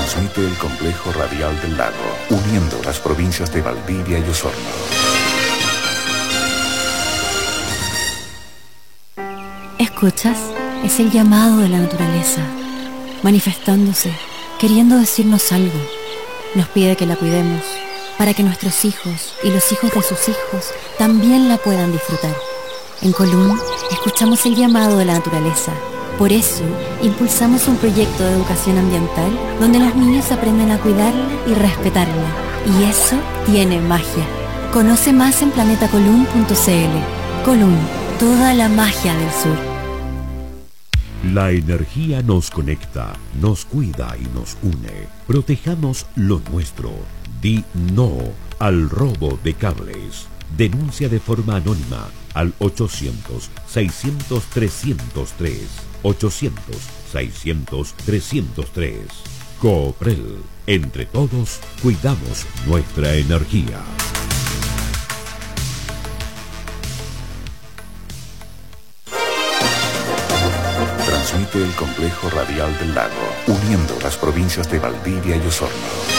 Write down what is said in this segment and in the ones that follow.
Transmite el complejo radial del lago, uniendo las provincias de Valdivia y Osorno. ¿Escuchas? Es el llamado de la naturaleza, manifestándose, queriendo decirnos algo. Nos pide que la cuidemos, para que nuestros hijos y los hijos de sus hijos también la puedan disfrutar. En Colún, escuchamos el llamado de la naturaleza. Por eso, impulsamos un proyecto de educación ambiental donde los niños aprenden a cuidarla y respetarla. Y eso tiene magia. Conoce más en planetacolún.cl. Colún, toda la magia del sur. La energía nos conecta, nos cuida y nos une. Protejamos lo nuestro. Di no al robo de cables. Denuncia de forma anónima al 800-600-303. 800-600-303. Cooprel. Entre todos, cuidamos nuestra energía. Transmite el complejo radial del lago, uniendo las provincias de Valdivia y Osorno.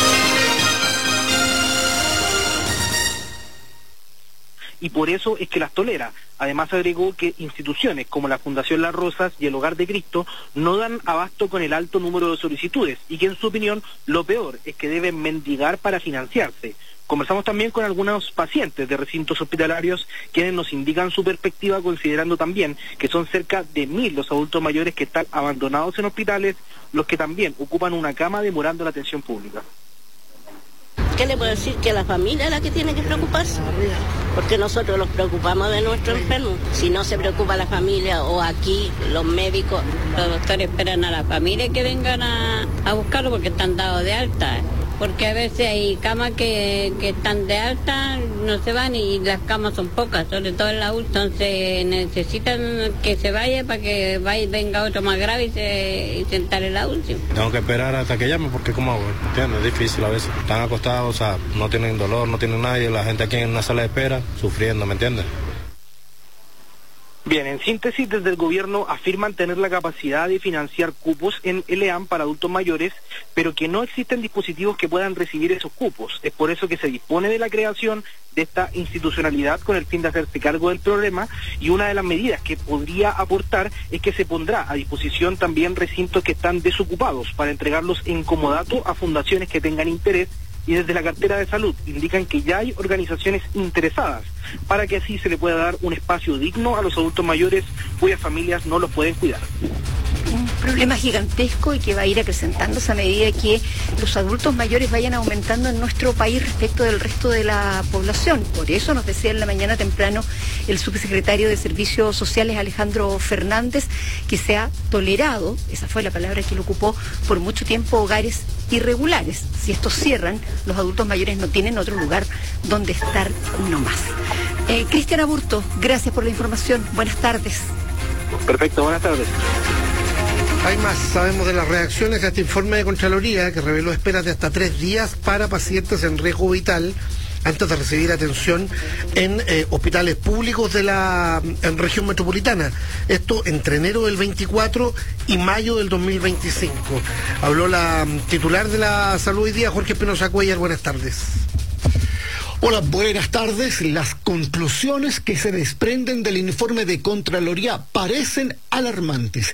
Y por eso es que las tolera. Además agregó que instituciones como la Fundación Las Rosas y el Hogar de Cristo no dan abasto con el alto número de solicitudes y que en su opinión lo peor es que deben mendigar para financiarse. Conversamos también con algunos pacientes de recintos hospitalarios quienes nos indican su perspectiva, considerando también que son cerca de 1000 los adultos mayores que están abandonados en hospitales, los que también ocupan una cama demorando la atención pública. ¿Qué le puedo decir? Que la familia es la que tiene que preocuparse, porque nosotros los preocupamos de nuestro enfermo. Si no se preocupa la familia o aquí los médicos, los doctores esperan a la familia que vengan a buscarlo porque están dados de alta. Porque a veces hay camas que están de alta, no se van y las camas son pocas, sobre todo en la UCI. Entonces necesitan que se vaya para que venga otro más grave y se instale en la UCI. Tengo que esperar hasta que llame porque ¿cómo hago? ¿Entiendes? Es difícil a veces. Están acostados, o sea, no tienen dolor, no tienen nadie, la gente aquí en una sala de espera sufriendo, ¿me entiendes? Bien, en síntesis, desde el gobierno afirman tener la capacidad de financiar cupos en ELEAM para adultos mayores, pero que no existen dispositivos que puedan recibir esos cupos. Es por eso que se dispone de la creación de esta institucionalidad con el fin de hacerse cargo del problema, y una de las medidas que podría aportar es que se pondrá a disposición también recintos que están desocupados para entregarlos en comodato a fundaciones que tengan interés, y desde la cartera de salud indican que ya hay organizaciones interesadas para que así se le pueda dar un espacio digno a los adultos mayores cuyas familias no los pueden cuidar. Un problema gigantesco y que va a ir acrecentándose a medida que los adultos mayores vayan aumentando en nuestro país respecto del resto de la población. Por eso nos decía en la mañana temprano el subsecretario de Servicios Sociales, Alejandro Fernández, que se ha tolerado, esa fue la palabra que él ocupó, por mucho tiempo hogares irregulares. Si estos cierran, los adultos mayores no tienen otro lugar donde estar nomás. Cristian Aburto, gracias por la información. Buenas tardes. Perfecto, buenas tardes. Hay más, sabemos de las reacciones a este informe de Contraloría que reveló esperas de hasta 3 días para pacientes en riesgo vital antes de recibir atención en hospitales públicos de la región metropolitana. Esto entre enero del 24 y mayo del 2025. Habló la titular de la salud hoy día, Jorge Espinosa Cuellar. Buenas tardes. Hola, buenas tardes. Las conclusiones que se desprenden del informe de Contraloría parecen alarmantes.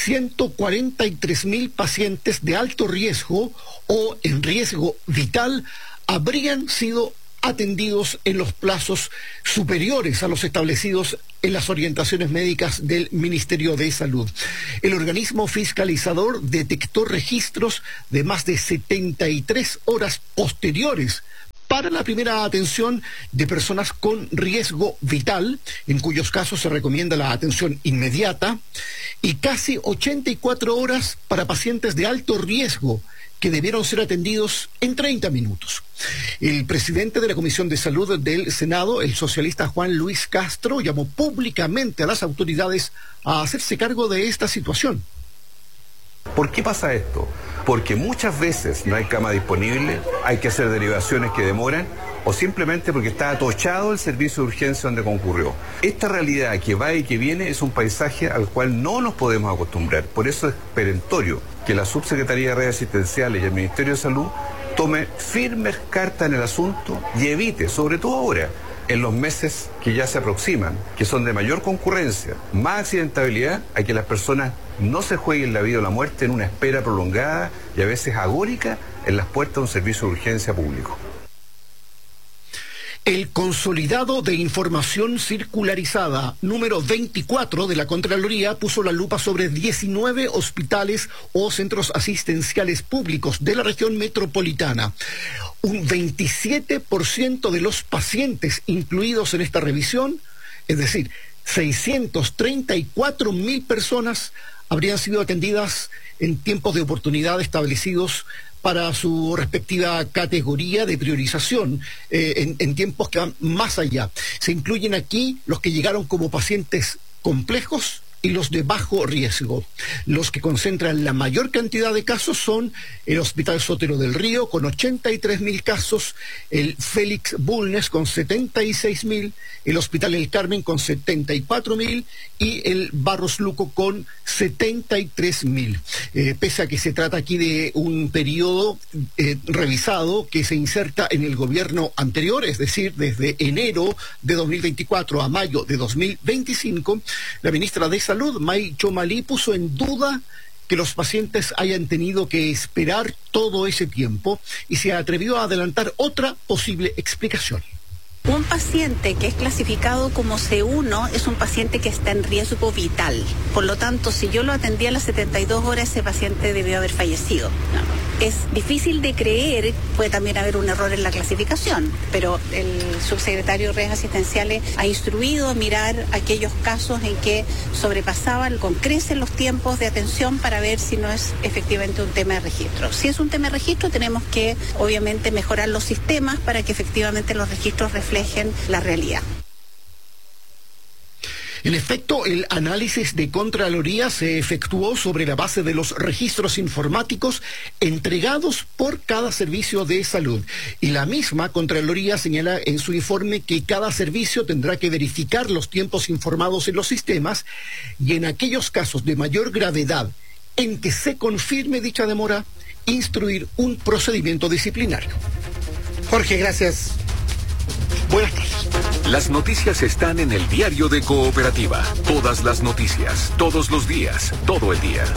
143.000 pacientes de alto riesgo o en riesgo vital habrían sido atendidos en los plazos superiores a los establecidos en las orientaciones médicas del Ministerio de Salud. El organismo fiscalizador detectó registros de más de 73 horas posteriores para la primera atención de personas con riesgo vital, en cuyos casos se recomienda la atención inmediata, y casi 84 horas para pacientes de alto riesgo, que debieron ser atendidos en 30 minutos. El presidente de la Comisión de Salud del Senado, el socialista Juan Luis Castro, llamó públicamente a las autoridades a hacerse cargo de esta situación. ¿Por qué pasa esto? Porque muchas veces no hay cama disponible, hay que hacer derivaciones que demoran, o simplemente porque está atochado el servicio de urgencia donde concurrió. Esta realidad que va y que viene es un paisaje al cual no nos podemos acostumbrar, por eso es perentorio que la Subsecretaría de Redes Asistenciales y el Ministerio de Salud tome firmes cartas en el asunto y evite, sobre todo ahora, en los meses que ya se aproximan, que son de mayor concurrencia, más accidentabilidad, a que las personas no se jueguen la vida o la muerte en una espera prolongada y a veces agónica en las puertas de un servicio de urgencia público. El consolidado de información circularizada número 24 de la Contraloría puso la lupa sobre 19 hospitales o centros asistenciales públicos de la región metropolitana. Un 27% de los pacientes incluidos en esta revisión, es decir, 634.000 personas, habrían sido atendidas en tiempos de oportunidad establecidos para su respectiva categoría de priorización, en tiempos que van más allá. Se incluyen aquí los que llegaron como pacientes complejos y los de bajo riesgo. Los que concentran la mayor cantidad de casos son el Hospital Sotero del Río, con 83.000 casos, el Félix Bulnes, con 76.000, el Hospital El Carmen, con 74.000, y el Barros Luco, con 73.000. Pese a que se trata aquí de un periodo revisado que se inserta en el gobierno anterior, es decir, desde enero de 2024 a mayo de 2025, la ministra de Salud, May Chomali, puso en duda que los pacientes hayan tenido que esperar todo ese tiempo y se atrevió a adelantar otra posible explicación. Un paciente que es clasificado como C1 es un paciente que está en riesgo vital. Por lo tanto, si yo lo atendí a las 72 horas, ese paciente debió haber fallecido. Es difícil de creer, puede también haber un error en la clasificación, pero el subsecretario de Redes Asistenciales ha instruido a mirar aquellos casos en que sobrepasaban con creces los tiempos de atención para ver si no es efectivamente un tema de registro. Si es un tema de registro, tenemos que obviamente mejorar los sistemas para que efectivamente los registros reflejen la realidad. En efecto, el análisis de Contraloría se efectuó sobre la base de los registros informáticos entregados por cada servicio de salud. Y la misma Contraloría señala en su informe que cada servicio tendrá que verificar los tiempos informados en los sistemas y en aquellos casos de mayor gravedad en que se confirme dicha demora, instruir un procedimiento disciplinario. Jorge, gracias. Buenas tardes. Las noticias están en el Diario de Cooperativa. Todas las noticias, todos los días, todo el día.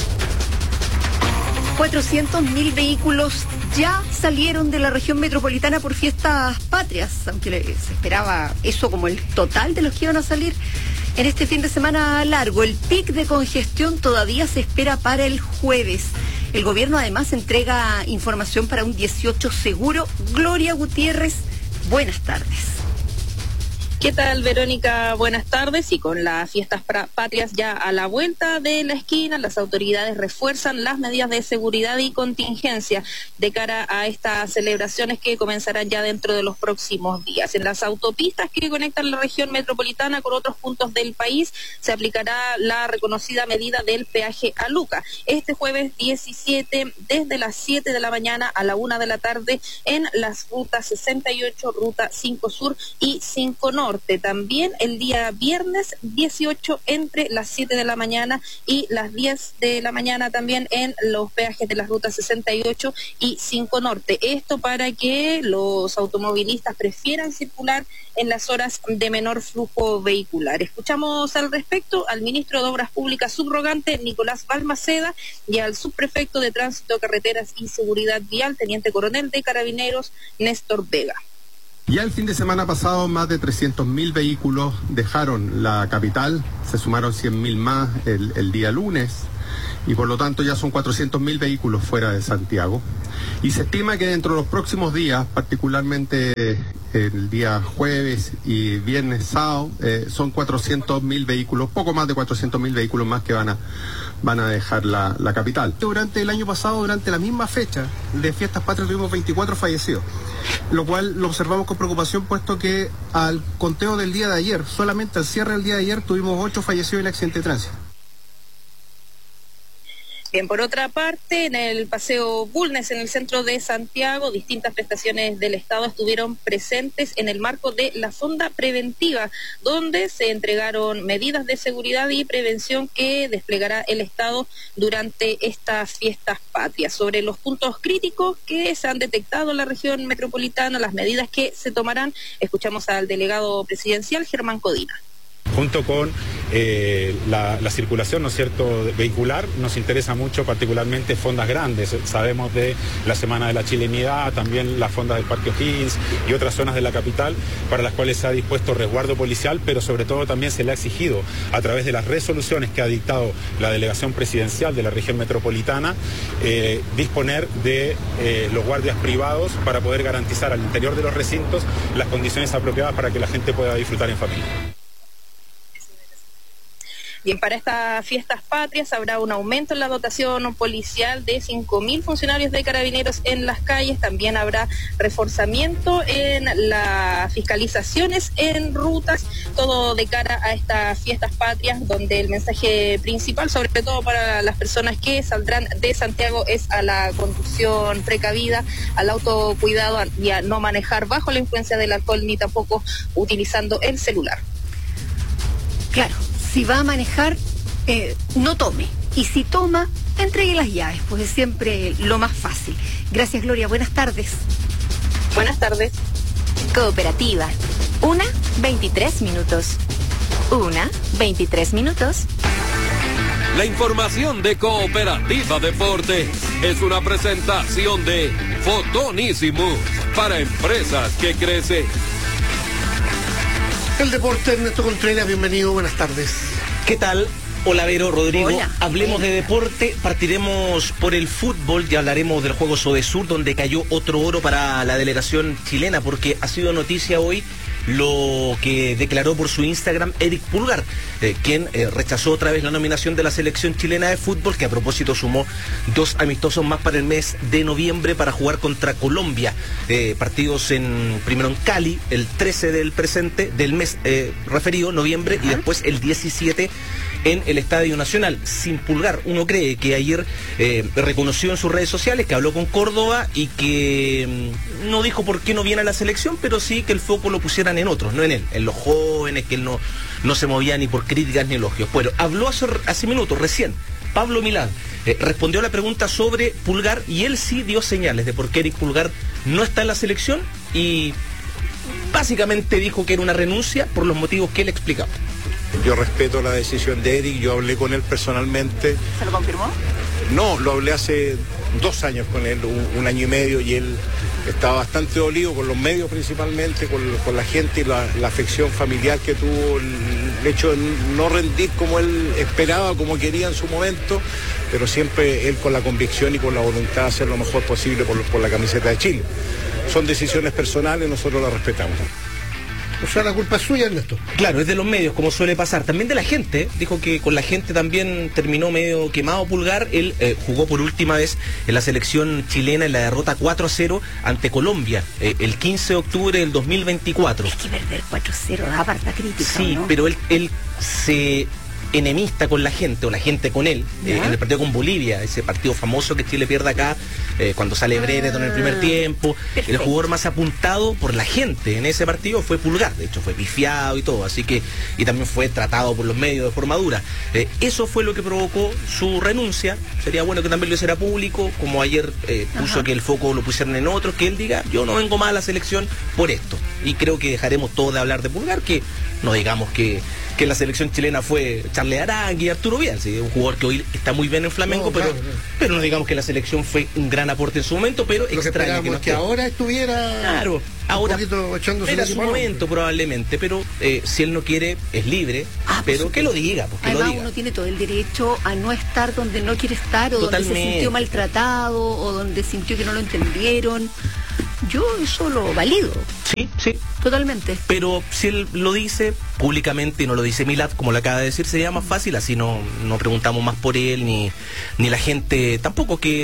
400.000 vehículos ya salieron de la región metropolitana por fiestas patrias, aunque se esperaba eso como el total de los que iban a salir en este fin de semana largo. El pic de congestión todavía se espera para el jueves. El gobierno además entrega información para un 18 seguro. Gloria Gutiérrez, buenas tardes. ¿Qué tal, Verónica? Buenas tardes. Y con las fiestas patrias ya a la vuelta de la esquina, las autoridades refuerzan las medidas de seguridad y contingencia de cara a estas celebraciones que comenzarán ya dentro de los próximos días. En las autopistas que conectan la región metropolitana con otros puntos del país se aplicará la reconocida medida del peaje a Luca. Este jueves 17, desde las 7 de la mañana a la 1 de la tarde en las rutas 68, Ruta 5 Sur y 5 Norte. También el día viernes 18 entre las 7 de la mañana y las 10 de la mañana también en los peajes de las rutas 68 y 5 Norte. Esto para que los automovilistas prefieran circular en las horas de menor flujo vehicular. Escuchamos al respecto al ministro de Obras Públicas subrogante Nicolás Balmaceda y al subprefecto de Tránsito, Carreteras y Seguridad Vial, teniente coronel de Carabineros, Néstor Vega. Ya el fin de semana pasado más de 300.000 vehículos dejaron la capital, se sumaron 100.000 más el día lunes y por lo tanto ya son 400.000 vehículos fuera de Santiago. Y se estima que dentro de los próximos días, particularmente el día jueves y viernes, sábado, son 400.000 vehículos, poco más de 400.000 vehículos más que van a dejar la capital. Durante el año pasado, durante la misma fecha de Fiestas Patrias, tuvimos 24 fallecidos, lo cual lo observamos con preocupación, puesto que al conteo del día de ayer, solamente al cierre del día de ayer, tuvimos 8 fallecidos en accidente de tránsito. Bien, por otra parte, en el Paseo Bulnes, en el centro de Santiago, distintas prestaciones del Estado estuvieron presentes en el marco de la Sonda Preventiva, donde se entregaron medidas de seguridad y prevención que desplegará el Estado durante estas fiestas patrias. Sobre los puntos críticos que se han detectado en la región metropolitana, las medidas que se tomarán, escuchamos al delegado presidencial, Germán Codina. Junto con la circulación, ¿no es cierto?, vehicular, nos interesa mucho particularmente fondas grandes. Sabemos de la Semana de la Chilenidad, también las fondas del Parque O'Higgins y otras zonas de la capital para las cuales se ha dispuesto resguardo policial, pero sobre todo también se le ha exigido a través de las resoluciones que ha dictado la delegación presidencial de la región metropolitana disponer de los guardias privados para poder garantizar al interior de los recintos las condiciones apropiadas para que la gente pueda disfrutar en familia. Bien, para estas fiestas patrias habrá un aumento en la dotación policial de 5.000 funcionarios de carabineros en las calles. También habrá reforzamiento en las fiscalizaciones en rutas, todo de cara a estas fiestas patrias, donde el mensaje principal, sobre todo para las personas que saldrán de Santiago, es a la conducción precavida, al autocuidado y a no manejar bajo la influencia del alcohol ni tampoco utilizando el celular. Claro. Si va a manejar, no tome. Y si toma, entregue las llaves, pues es siempre lo más fácil. Gracias, Gloria. Buenas tardes. Buenas tardes. Cooperativa. 1:23 minutos. 1:23 minutos. La información de Cooperativa Deporte es una presentación de Fotonísimo para empresas que crecen. El deporte, Ernesto Contreras, bienvenido, buenas tardes. ¿Qué tal? Hola, Vero, Rodrigo. Hola. Hablemos de deporte, partiremos por el fútbol y hablaremos del juego Sodesur, donde cayó otro oro para la delegación chilena, porque ha sido noticia hoy lo que declaró por su Instagram Eric Pulgar, quien rechazó otra vez la nominación de la selección chilena de fútbol, que a propósito sumó 2 amistosos más para el mes de noviembre para jugar contra Colombia, partidos primero en Cali, el 13 del presente, del mes referido, noviembre, y después el 17 en el Estadio Nacional. Sin Pulgar, uno cree que ayer reconoció en sus redes sociales que habló con Córdoba y que no dijo por qué no viene a la selección, pero sí que el foco lo pusieran en otros, no en él, en los jóvenes, que él no se movía ni por críticas ni elogios. Bueno, habló hace minutos, recién, Pablo Milán, respondió a la pregunta sobre Pulgar y él sí dio señales de por qué Eric Pulgar no está en la selección y básicamente dijo que era una renuncia por los motivos que él explicaba. Yo respeto la decisión de Eric, yo hablé con él personalmente. ¿Se lo confirmó? No, lo hablé hace 2 años con él, un año y medio, y él estaba bastante dolido con los medios principalmente, con la gente y la afección familiar que tuvo, el hecho de no rendir como él esperaba, como quería en su momento, pero siempre él con la convicción y con la voluntad de hacer lo mejor posible por la camiseta de Chile. Son decisiones personales, nosotros las respetamos. O sea, la culpa es suya, Ernesto. Claro, es de los medios, como suele pasar. También de la gente. Dijo que con la gente también terminó medio quemado Pulgar. Él jugó por última vez en la selección chilena en la derrota 4-0 ante Colombia el 15 de octubre del 2024. Es que perder 4-0 da harta crítica, sí, ¿no? pero él se enemista con la gente, o la gente con él, en el partido con Bolivia, ese partido famoso que Chile pierde acá, cuando sale Brereton en el primer tiempo. Perfecto. El jugador más apuntado por la gente en ese partido fue Pulgar, de hecho fue pifiado y todo, así que, y también fue tratado por los medios de forma dura. Eso fue lo que provocó su renuncia. Sería bueno que también lo hiciera público, como ayer puso que el foco lo pusieran en otros, que él diga, yo no vengo más a la selección por esto. Y creo que dejaremos todos de hablar de Pulgar, que no digamos que la selección chilena fue Charles Arangui y Arturo Vidal, ¿sí? Un jugador que hoy está muy bien en Flamengo, pero no digamos que la selección fue un gran aporte en su momento, pero lo extraño que, que ahora estuviera ahora echándose era su momento probablemente, pero si él no quiere es libre, pero que lo diga, porque además lo diga. Uno tiene todo el derecho a no estar donde no quiere estar, o totalmente, donde se sintió maltratado, o donde sintió que no lo entendieron. Yo eso lo valido. Sí. Totalmente. Pero si él lo dice públicamente y no lo dice Milad, como le acaba de decir, sería más fácil, así no preguntamos más por él, ni la gente tampoco, que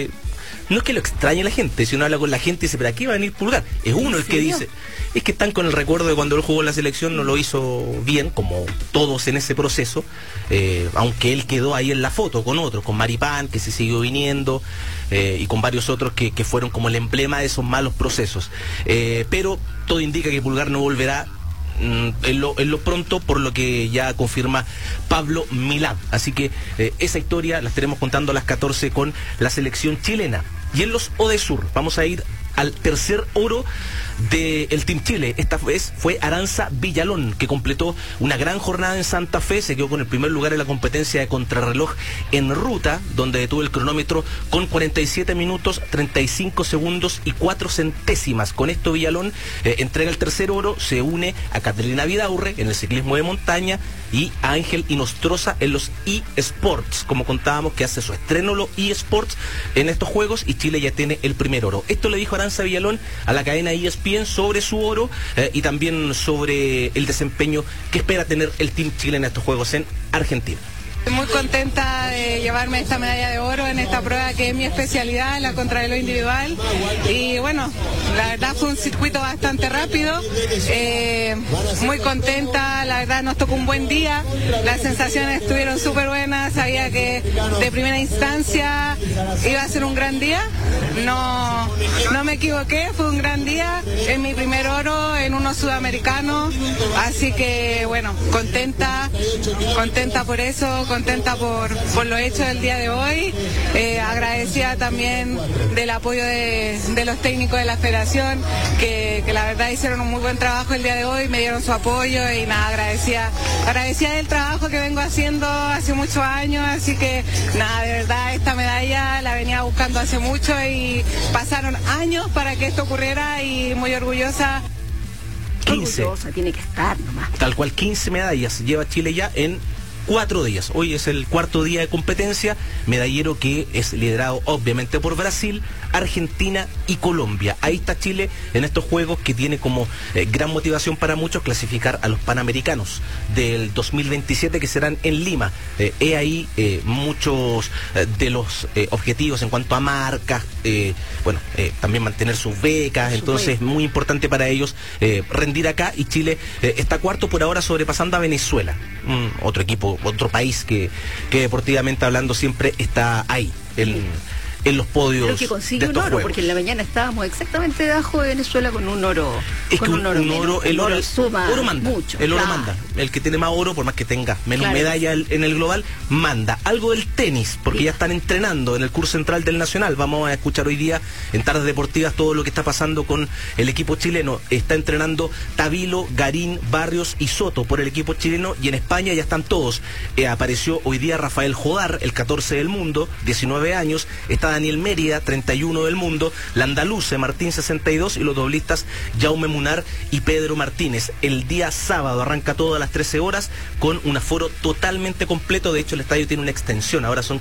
no es que lo extrañe la gente, si uno habla con la gente y dice, pero aquí va a venir Pulgar, es uno el que dice, es que están con el recuerdo de cuando él jugó en la selección, no lo hizo bien, como todos en ese proceso, aunque él quedó ahí en la foto con otros, con Maripán, que se siguió viniendo, y con varios otros que fueron como el emblema de esos malos procesos, pero todo indica que Pulgar no volverá en lo pronto, por lo que ya confirma Pablo Milad. Así que esa historia la estaremos contando a las 14 con la selección chilena. Y en los Odesur vamos a ir al tercer oro del Team Chile. Esta vez fue Aranza Villalón, que completó una gran jornada en Santa Fe, se quedó con el primer lugar en la competencia de contrarreloj en ruta, donde detuvo el cronómetro con 47 minutos, 35 segundos y 4 centésimas. Con esto Villalón entrega el tercer oro, se une a Catalina Vidaurre en el ciclismo de montaña y a Ángel Inostroza en los eSports, como contábamos, que hace su estreno los eSports en estos juegos, y Chile ya tiene el primer oro. Esto le dijo Aranza Villalón a la cadena ESPN sobre su oro y también sobre el desempeño que espera tener el Team Chile en estos juegos en Argentina. Muy contenta de llevarme esta medalla de oro en esta prueba que es mi especialidad, la contrarreloj individual. Y bueno, la verdad fue un circuito bastante rápido, muy contenta, la verdad nos tocó un buen día, las sensaciones estuvieron súper buenas, sabía que de primera instancia iba a ser un gran día, no me equivoqué, fue un gran día, es mi primer oro en uno sudamericano, así que bueno, contenta por eso, contenta por lo hecho del día de hoy, agradecida también del apoyo de los técnicos de la federación, que la verdad hicieron un muy buen trabajo el día de hoy, me dieron su apoyo y nada, agradecida del trabajo que vengo haciendo hace muchos años, así que nada, de verdad esta medalla la venía buscando hace mucho y pasaron años para que esto ocurriera y muy orgullosa. 15. Orgullosa, tiene que estar nomás. Tal cual, 15 medallas lleva Chile ya en 4 días. Hoy es el cuarto día de competencia, medallero que es liderado obviamente por Brasil, Argentina y Colombia. Ahí está Chile en estos juegos, que tiene como gran motivación para muchos clasificar a los Panamericanos del 2027, que serán en Lima. Ahí muchos de los objetivos en cuanto a marcas, también mantener sus becas, entonces es muy importante para ellos rendir acá, y Chile está cuarto por ahora, sobrepasando a Venezuela, otro equipo, otro país que deportivamente hablando siempre está ahí en los podios. Pero que consigue un oro, juegos. porque en la mañana estábamos exactamente debajo de Venezuela con un oro. Es que un oro suma manda mucho. El oro claro. manda. El que tiene más oro, por más que tenga menos medalla en el global, manda. Algo del tenis, porque ya están entrenando en el curso central del Nacional. Vamos a escuchar hoy día en Tardes Deportivas todo lo que está pasando con el equipo chileno. Está entrenando Tavilo, Garín, Barrios y Soto por el equipo chileno, y en España ya están todos. Apareció hoy día Rafael Jodar, el 14 del mundo, 19 años. Está Daniel Mérida, 31 del mundo, la andaluce Martín, 62, y los doblistas Jaume Munar y Pedro Martínez. El día sábado arranca todo a las 13 horas con un aforo totalmente completo. De hecho, el estadio tiene una extensión, ahora son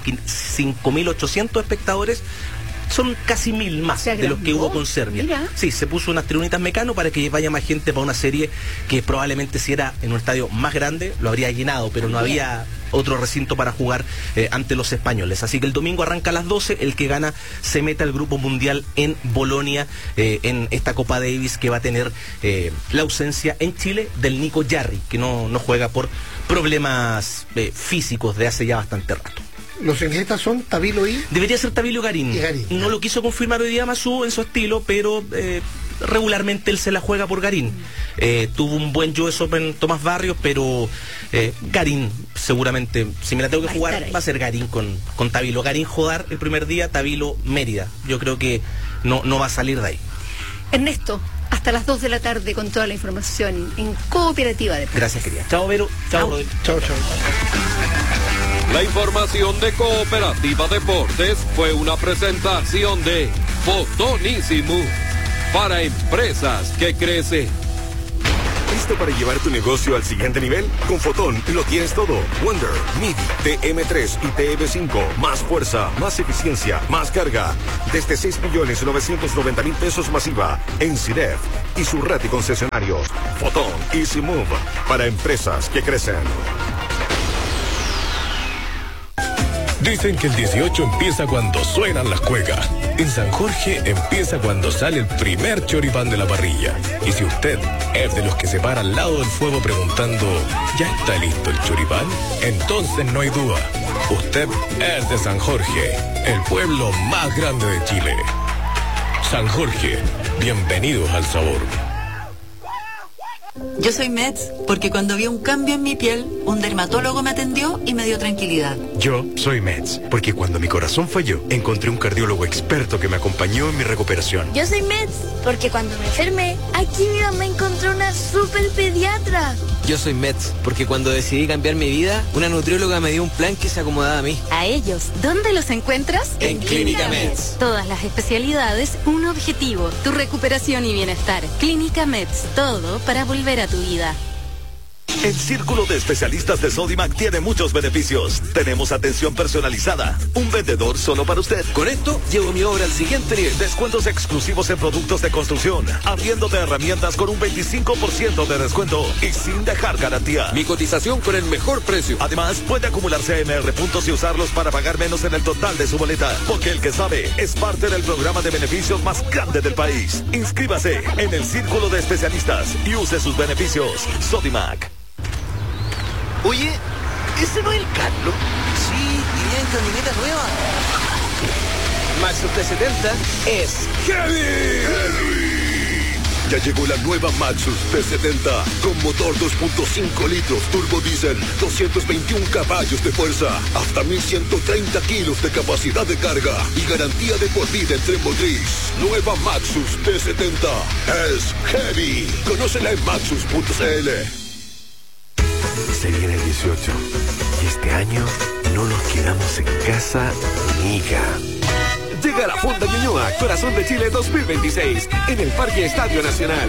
5.800 espectadores. Son casi 1.000 más de los que hubo con Serbia. Mira. Sí, se puso unas tribunetas Mecano para que vaya más gente para una serie que probablemente, si era en un estadio más grande, lo habría llenado, pero no había otro recinto para jugar ante los españoles. Así que el domingo arranca a las 12, el que gana se mete al Grupo Mundial en Bolonia, en esta Copa Davis, que va a tener la ausencia en Chile del Nico Yarri, que no juega por problemas físicos de hace ya bastante rato. Los engletas son Tavilo y... Debería ser Tavilo Garín. No lo quiso confirmar hoy día Masú en su estilo, pero regularmente él se la juega por Garín. Tuvo un buen US Open Tomás Barrios, pero Garín seguramente, si me la tengo que jugar, va a ser Garín con Tavilo. Garín Jodar el primer día, Tavilo Mérida. Yo creo que no va a salir de ahí. Ernesto, hasta las 2 de la tarde con toda la información en Cooperativa Deportes. Gracias, querida. Chao, Vero. Chao, Rodrigo. Chao. La información de Cooperativa Deportes fue una presentación de Fotonísimo, para empresas que crecen. ¿Listo para llevar tu negocio al siguiente nivel? Con Fotón lo tienes todo. Wonder, MIDI, TM3 y TM5. Más fuerza, más eficiencia, más carga. Desde 6.990.000 pesos masiva en CIDEF y su red de concesionarios. Fotón Easy Move, para empresas que crecen. Dicen que el 18 empieza cuando suenan las cuecas. En San Jorge empieza cuando sale el primer choripán de la parrilla. Y si usted es de los que se para al lado del fuego preguntando, ¿ya está listo el choripán? Entonces no hay duda. Usted es de San Jorge, el pueblo más grande de Chile. San Jorge, bienvenidos al sabor. Yo soy Mets porque cuando vi un cambio en mi piel, un dermatólogo me atendió y me dio tranquilidad. Yo soy Mets porque cuando mi corazón falló, encontré un cardiólogo experto que me acompañó en mi recuperación. Yo soy Mets porque cuando me enfermé, aquí mi mamá encontró una super pediatra. Yo soy Mets porque cuando decidí cambiar mi vida, una nutrióloga me dio un plan que se acomodaba a mí. A ellos, ¿dónde los encuentras? En Clínica Mets. Todas las especialidades, un objetivo, tu recuperación y bienestar. Clínica Mets, todo para volver a tu vida. El Círculo de Especialistas de Sodimac tiene muchos beneficios. Tenemos atención personalizada, un vendedor solo para usted. Con esto, llevo mi obra al siguiente nivel. Descuentos exclusivos en productos de construcción, arriendo de herramientas con un 25% de descuento y sin dejar garantía. Mi cotización con el mejor precio. Además, puede acumular CMR puntos y usarlos para pagar menos en el total de su boleta. Porque el que sabe es parte del programa de beneficios más grande del país. Inscríbase en el Círculo de Especialistas y use sus beneficios. Sodimac. Oye, ¿ese no es el Carlos? Sí, y viene en camioneta nueva. Maxus T70 es Heavy. Ya llegó la nueva Maxus T70 con motor 2.5 litros turbo diésel, 221 caballos de fuerza, hasta 1130 kilos de capacidad de carga y garantía de por vida en tren motriz. Nueva Maxus T70 es Heavy. Conócela en maxus.cl. Se viene el 18 y este año no nos quedamos en casa, amiga. Llega la Fonda Ñuñoa, Corazón de Chile 2026, en el Parque Estadio Nacional.